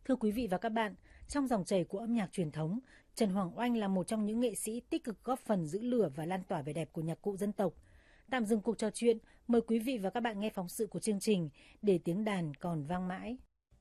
Thưa quý vị và các bạn, trong dòng chảy của âm nhạc truyền thống, Trần Hoàng Oanh là một trong những nghệ sĩ tích cực góp phần giữ lửa và lan tỏa vẻ đẹp của nhạc cụ dân tộc. Tạm dừng cuộc trò chuyện, mời quý vị và các bạn nghe phóng sự của chương trình Để tiếng đàn còn vang mãi.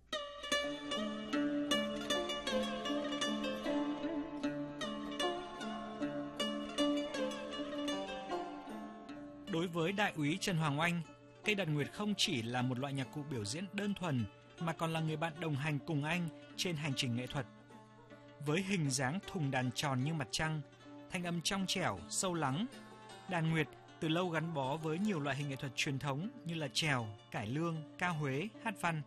Đối với đại úy Trần Hoàng Oanh, cây đàn nguyệt không chỉ là một loại nhạc cụ biểu diễn đơn thuần mà còn là người bạn đồng hành cùng anh trên hành trình nghệ thuật. Với hình dáng thùng đàn tròn như mặt trăng, thanh âm trong trẻo, sâu lắng, đàn nguyệt từ lâu gắn bó với nhiều loại hình nghệ thuật truyền thống như là chèo, cải lương, ca huế, hát văn.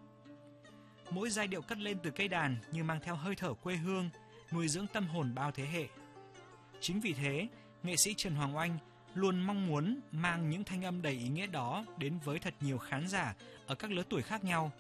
Mỗi giai điệu cất lên từ cây đàn như mang theo hơi thở quê hương, nuôi dưỡng tâm hồn bao thế hệ. Chính vì thế, nghệ sĩ Trần Hoàng Oanh luôn mong muốn mang những thanh âm đầy ý nghĩa đó đến với thật nhiều khán giả ở các lứa tuổi khác nhau.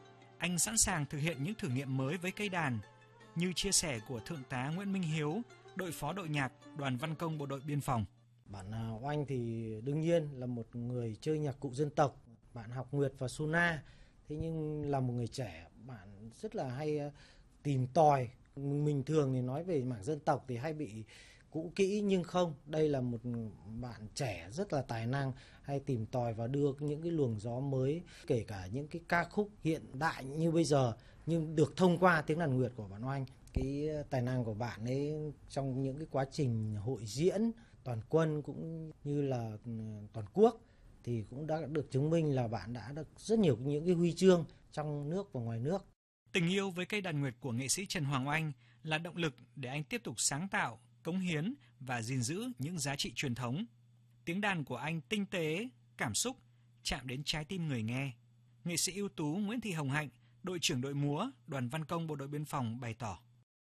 Anh sẵn sàng thực hiện những thử nghiệm mới với cây đàn, như chia sẻ của Thượng tá Nguyễn Minh Hiếu, đội phó đội nhạc, Đoàn Văn Công Bộ đội Biên phòng. Bạn Oanh thì đương nhiên là một người chơi nhạc cụ dân tộc, bạn học nguyệt và sona, thế nhưng là một người trẻ, bạn rất là hay tìm tòi. Mình thường thì nói về mảng dân tộc thì hay bị cũ kỹ, nhưng không, đây là một bạn trẻ rất là tài năng, hay tìm tòi và đưa những cái luồng gió mới, kể cả những cái ca khúc hiện đại như bây giờ nhưng được thông qua tiếng đàn nguyệt của bạn Oanh. Cái tài năng của bạn ấy trong những cái quá trình hội diễn toàn quân cũng như là toàn quốc thì cũng đã được chứng minh là bạn đã được rất nhiều những cái huy chương trong nước và ngoài nước. Tình yêu với cây đàn nguyệt của nghệ sĩ Trần Hoàng Oanh là động lực để anh tiếp tục sáng tạo, cống hiến và gìn giữ những giá trị truyền thống. Tiếng đàn của anh tinh tế, cảm xúc, chạm đến trái tim người nghe. Nghệ sĩ ưu tú Nguyễn Thị Hồng Hạnh, đội trưởng đội múa, Đoàn Văn Công Bộ đội Biên phòng bày tỏ.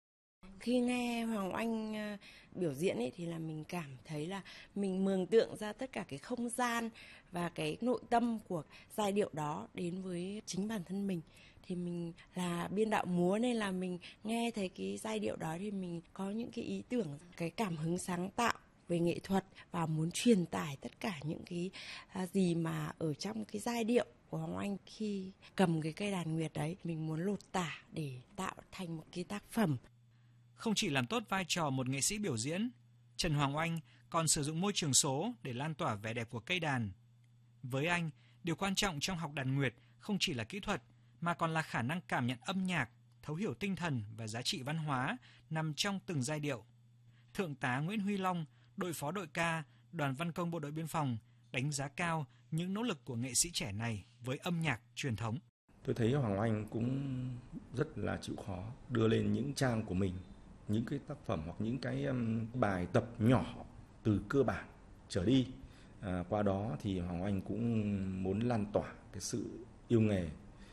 Khi nghe Hoàng Oanh biểu diễn ấy thì là mình cảm thấy là mình mường tượng ra tất cả cái không gian và cái nội tâm của giai điệu đó đến với chính bản thân mình. Thì mình là biên đạo múa nên là mình nghe thấy cái giai điệu đó thì mình có những cái ý tưởng, cái cảm hứng sáng tạo về nghệ thuật và muốn truyền tải tất cả những cái gì mà ở trong cái giai điệu của Hoàng Oanh khi cầm cái cây đàn nguyệt đấy. Mình muốn lột tả để tạo thành một cái tác phẩm. Không chỉ làm tốt vai trò một nghệ sĩ biểu diễn, Trần Hoàng Oanh còn sử dụng môi trường số để lan tỏa vẻ đẹp của cây đàn. Với anh, điều quan trọng trong học đàn nguyệt không chỉ là kỹ thuật, mà còn là khả năng cảm nhận âm nhạc, thấu hiểu tinh thần và giá trị văn hóa nằm trong từng giai điệu. Thượng tá Nguyễn Huy Long, đội phó đội ca, Đoàn Văn Công Bộ đội Biên phòng đánh giá cao những nỗ lực của nghệ sĩ trẻ này với âm nhạc truyền thống. Tôi thấy Hoàng Oanh cũng rất là chịu khó đưa lên những trang của mình những cái tác phẩm hoặc những cái bài tập nhỏ từ cơ bản trở đi. Qua đó thì Hoàng Oanh cũng muốn lan tỏa cái sự yêu nghề,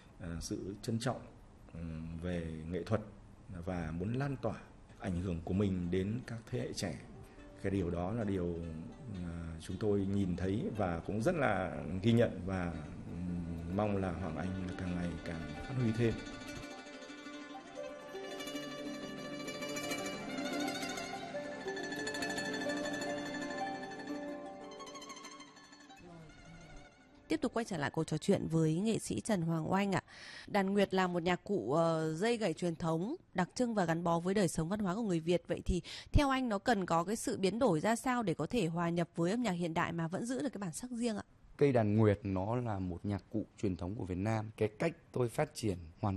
sự trân trọng về nghệ thuật và muốn lan tỏa ảnh hưởng của mình đến các thế hệ trẻ. Cái điều đó là điều chúng tôi nhìn thấy và cũng rất là ghi nhận và mong là Hoàng Oanh càng ngày càng phát huy thêm. Tiếp tục quay trở lại cuộc trò chuyện với nghệ sĩ Trần Hoàng Oanh ạ. Đàn nguyệt là một nhạc cụ dây gảy truyền thống, đặc trưng và gắn bó với đời sống văn hóa của người Việt. Vậy thì theo anh nó cần có cái sự biến đổi ra sao để có thể hòa nhập với âm nhạc hiện đại mà vẫn giữ được cái bản sắc riêng ạ? Cây đàn nguyệt nó là một nhạc cụ truyền thống của Việt Nam. Cái cách tôi phát triển hoàn